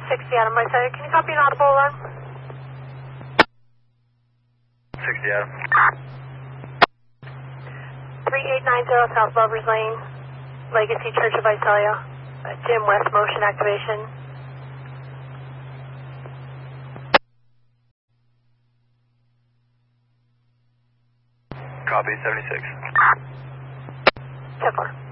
60 Adam, right side. Can you copy an audible alarm? 60 Adam. 3890 South Lovers Lane, Legacy Church of Visalia. Jim West motion activation. Copy, 76. 10-4.